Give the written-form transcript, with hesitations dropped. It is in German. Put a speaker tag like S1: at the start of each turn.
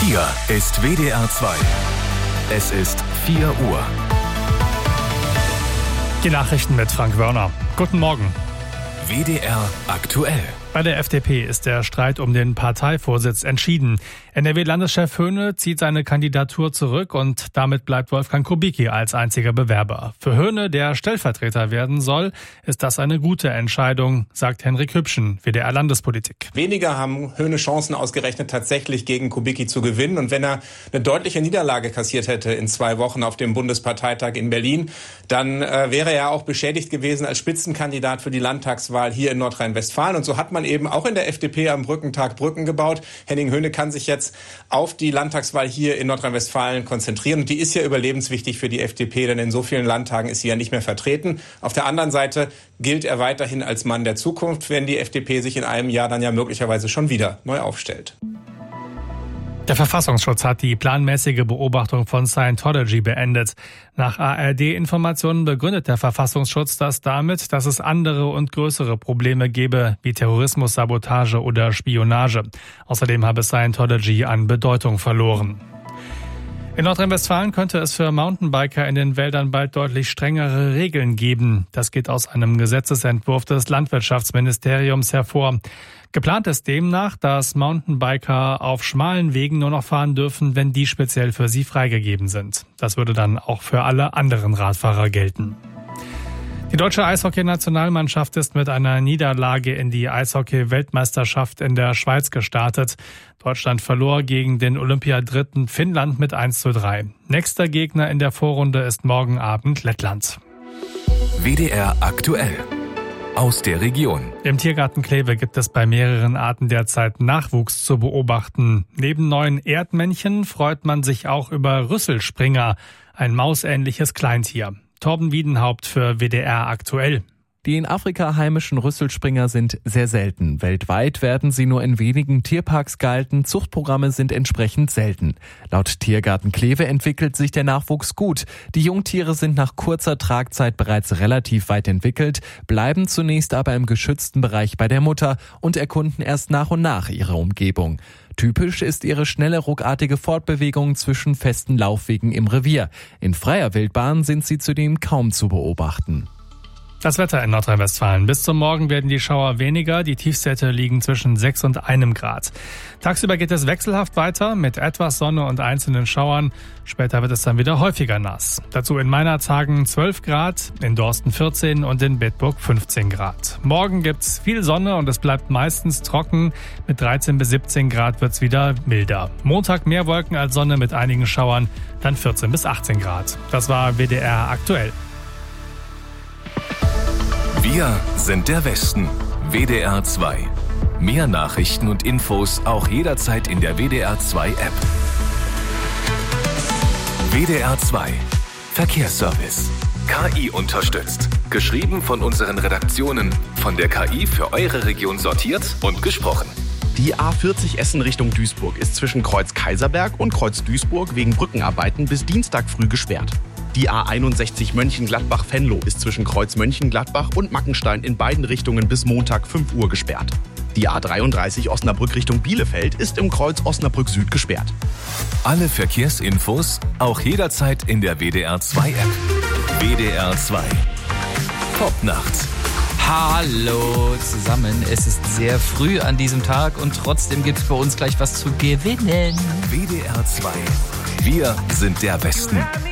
S1: Hier ist WDR 2. Es ist 4 Uhr.
S2: Die Nachrichten mit Frank Wörner. Guten Morgen.
S1: WDR aktuell.
S2: Bei der FDP ist der Streit um den Parteivorsitz entschieden. NRW-Landeschef Höhne zieht seine Kandidatur zurück und damit bleibt Wolfgang Kubicki als einziger Bewerber. Für Höhne, der Stellvertreter werden soll, ist das eine gute Entscheidung, sagt Henrik Hübschen, WDR-Landespolitik.
S3: Weniger haben Höhne Chancen ausgerechnet, tatsächlich gegen Kubicki zu gewinnen. Und wenn er eine deutliche Niederlage kassiert hätte in 2 Wochen auf dem Bundesparteitag in Berlin, dann wäre er auch beschädigt gewesen als Spitzenkandidat für die Landtagswahl hier in Nordrhein-Westfalen. Und so hat man eben auch in der FDP am Brückentag Brücken gebaut. Henning Höhne kann sich jetzt auf die Landtagswahl hier in Nordrhein-Westfalen konzentrieren. Und die ist ja überlebenswichtig für die FDP, denn in so vielen Landtagen ist sie ja nicht mehr vertreten. Auf der anderen Seite gilt er weiterhin als Mann der Zukunft, wenn die FDP sich in einem Jahr dann ja möglicherweise schon wieder neu aufstellt.
S2: Der Verfassungsschutz hat die planmäßige Beobachtung von Scientology beendet. Nach ARD-Informationen begründet der Verfassungsschutz das damit, dass es andere und größere Probleme gebe, wie Terrorismus, Sabotage oder Spionage. Außerdem habe Scientology an Bedeutung verloren. In Nordrhein-Westfalen könnte es für Mountainbiker in den Wäldern bald deutlich strengere Regeln geben. Das geht aus einem Gesetzesentwurf des Landwirtschaftsministeriums hervor. Geplant ist demnach, dass Mountainbiker auf schmalen Wegen nur noch fahren dürfen, wenn die speziell für sie freigegeben sind. Das würde dann auch für alle anderen Radfahrer gelten. Die deutsche Eishockey-Nationalmannschaft ist mit einer Niederlage in die Eishockey-Weltmeisterschaft in der Schweiz gestartet. Deutschland verlor gegen den Olympiadritten Finnland mit 1:3. Nächster Gegner in der Vorrunde ist morgen Abend Lettland.
S1: WDR aktuell. Aus der Region.
S2: Im Tiergarten Kleve gibt es bei mehreren Arten derzeit Nachwuchs zu beobachten. Neben neuen Erdmännchen freut man sich auch über Rüsselspringer, ein mausähnliches Kleintier. Torben Wiedenhaupt für WDR aktuell.
S4: Die in Afrika heimischen Rüsselspringer sind sehr selten. Weltweit werden sie nur in wenigen Tierparks gehalten. Zuchtprogramme sind entsprechend selten. Laut Tiergarten Kleve entwickelt sich der Nachwuchs gut. Die Jungtiere sind nach kurzer Tragzeit bereits relativ weit entwickelt, bleiben zunächst aber im geschützten Bereich bei der Mutter und erkunden erst nach und nach ihre Umgebung. Typisch ist ihre schnelle, ruckartige Fortbewegung zwischen festen Laufwegen im Revier. In freier Wildbahn sind sie zudem kaum zu beobachten.
S2: Das Wetter in Nordrhein-Westfalen. Bis zum Morgen werden die Schauer weniger. Die Tiefstwerte liegen zwischen 6 und 1 Grad. Tagsüber geht es wechselhaft weiter mit etwas Sonne und einzelnen Schauern. Später wird es dann wieder häufiger nass. Dazu in Meinerzhagen 12 Grad, in Dorsten 14 und in Bedburg 15 Grad. Morgen gibt's viel Sonne und es bleibt meistens trocken. Mit 13 bis 17 Grad wird's wieder milder. Montag mehr Wolken als Sonne mit einigen Schauern, dann 14 bis 18 Grad. Das war WDR aktuell.
S1: Wir sind der Westen. WDR 2. Mehr Nachrichten und Infos auch jederzeit in der WDR 2 App. WDR 2. Verkehrsservice. KI unterstützt. Geschrieben von unseren Redaktionen. Von der KI für eure Region sortiert und gesprochen.
S5: Die A40 Essen Richtung Duisburg ist zwischen Kreuz Kaiserberg und Kreuz Duisburg wegen Brückenarbeiten bis Dienstag früh gesperrt. Die A61 Mönchengladbach-Venlo ist zwischen Kreuz Mönchengladbach und Mackenstein in beiden Richtungen bis Montag 5 Uhr gesperrt. Die A33 Osnabrück Richtung Bielefeld ist im Kreuz Osnabrück Süd gesperrt.
S1: Alle Verkehrsinfos auch jederzeit in der WDR 2 App. WDR 2. Top nachts.
S6: Hallo zusammen, es ist sehr früh an diesem Tag und trotzdem gibt es bei uns gleich was zu gewinnen.
S1: WDR 2. Wir sind der Westen.